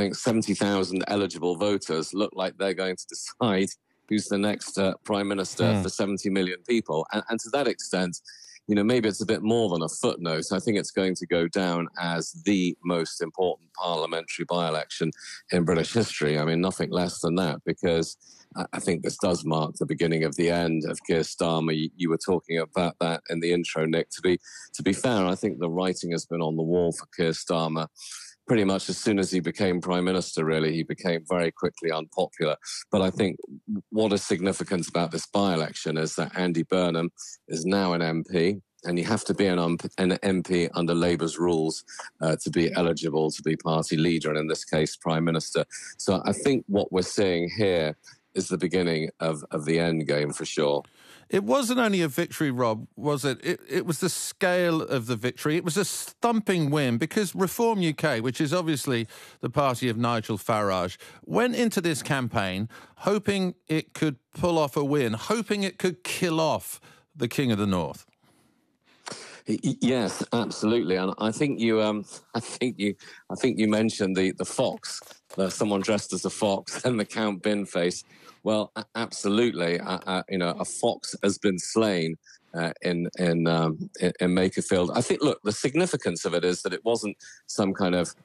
think 70,000 eligible voters look like they're going to decide who's the next prime minister for 70 million people. And to that extent, maybe it's a bit more than a footnote. I think it's going to go down as the most important parliamentary by-election in British history. I mean, nothing less than that, because I think this does mark the beginning of the end of Keir Starmer. You were talking about that in the intro, Nick. To be fair, I think the writing has been on the wall for Keir Starmer pretty much as soon as he became Prime Minister, really. He became very quickly unpopular. But I think what is significant about this by-election is that Andy Burnham is now an MP, and you have to be an MP under Labour's rules to be eligible to be party leader, and in this case, Prime Minister. So I think what we're seeing here is the beginning of the end game for sure. It wasn't only a victory, Rob, was it? It was the scale of the victory. It was a thumping win because Reform UK, which is obviously the party of Nigel Farage, went into this campaign hoping it could pull off a win, hoping it could kill off the King of the North. Yes, absolutely, and I think you mentioned the fox, someone dressed as a fox, and the Count Bin face. Well, absolutely, a fox has been slain in Makerfield. I think, look, the significance of it is that it wasn't some kind of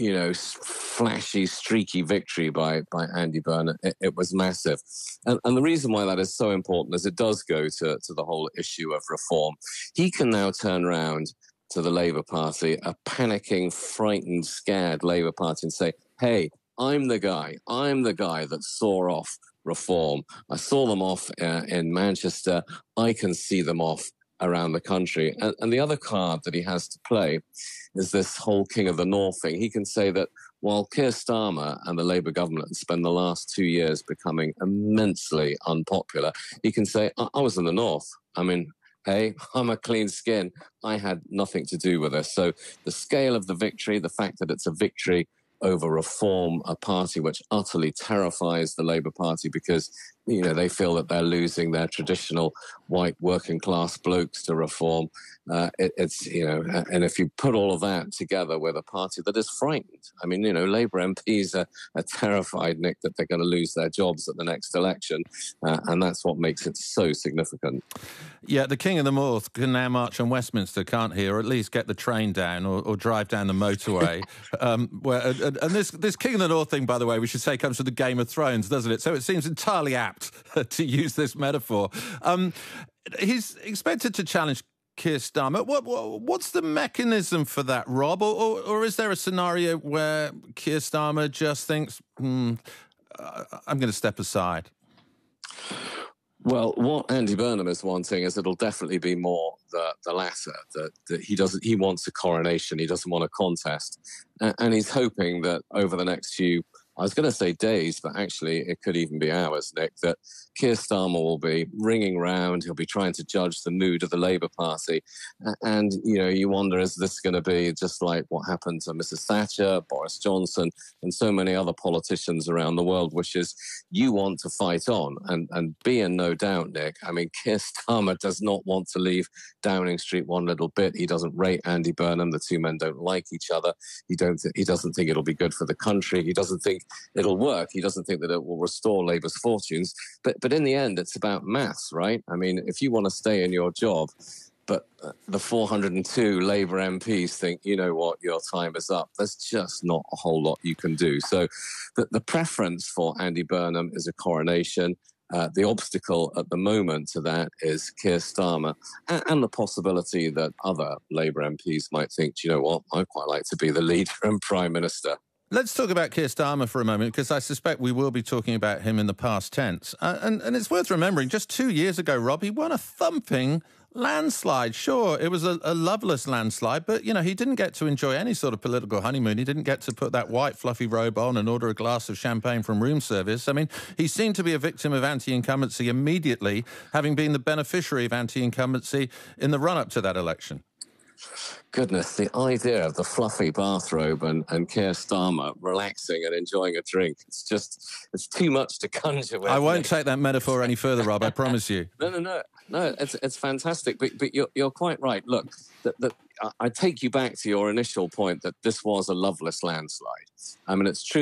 flashy, streaky victory by Andy Burnham. It was massive. And the reason why that is so important is it does go to the whole issue of reform. He can now turn around to the Labour Party, a panicking, frightened, scared Labour Party, and say, hey, I'm the guy that saw off reform. I saw them off in Manchester. I can see them off around the country. And the other card that he has to play is this whole King of the North thing. He can say that while Keir Starmer and the Labour government spent the last 2 years becoming immensely unpopular, he can say, I was in the North. I mean, hey, I'm a clean skin. I had nothing to do with this. So the scale of the victory, the fact that it's a victory over reform, a party which utterly terrifies the Labour Party because, they feel that they're losing their traditional white working class blokes to reform. And if you put all of that together with a party that is frightened, I mean, Labour MPs are terrified, Nick, that they're going to lose their jobs at the next election. And that's what makes it so significant. Yeah, the King of the North can now march on Westminster, can't he? Or at least get the train down or drive down the motorway. And this King of the North thing, by the way, we should say comes from the Game of Thrones, doesn't it? So it seems entirely apt to use this metaphor. He's expected to challenge Keir Starmer. What's the mechanism for that, Rob? Or is there a scenario where Keir Starmer just thinks, I'm going to step aside? Well, what Andy Burnham is wanting is it'll definitely be more the latter, that he wants a coronation, he doesn't want a contest. And he's hoping that over the next few, I was going to say days, but actually it could even be hours, Nick, that Keir Starmer will be ringing round, he'll be trying to judge the mood of the Labour Party. And, you wonder, is this going to be just like what happened to Mrs. Thatcher, Boris Johnson, and so many other politicians around the world, which is you want to fight on. And be in no doubt, Nick, I mean, Keir Starmer does not want to leave Downing Street one little bit. He doesn't rate Andy Burnham. The two men don't like each other. He doesn't think it'll be good for the country. He doesn't think it'll work. He doesn't think that it will restore Labour's fortunes. But in the end, it's about maths, right? I mean, if you want to stay in your job, but the 402 Labour MPs think, you know what, your time is up, there's just not a whole lot you can do. So the preference for Andy Burnham is a coronation. The obstacle at the moment to that is Keir Starmer and the possibility that other Labour MPs might think, do you know what, I'd quite like to be the leader and Prime Minister. Let's talk about Keir Starmer for a moment, because I suspect we will be talking about him in the past tense. And it's worth remembering, just 2 years ago, Rob, he won a thumping landslide. Sure, it was a loveless landslide, but, he didn't get to enjoy any sort of political honeymoon. He didn't get to put that white fluffy robe on and order a glass of champagne from room service. I mean, he seemed to be a victim of anti-incumbency immediately, having been the beneficiary of anti-incumbency in the run-up to that election. Goodness, the idea of the fluffy bathrobe and Keir Starmer relaxing and enjoying a drink, it's too much to conjure with. I won't take that metaphor any further, Rob, I promise you. No, it's fantastic, but you're quite right. Look, I take you back to your initial point that this was a loveless landslide. I mean, it's true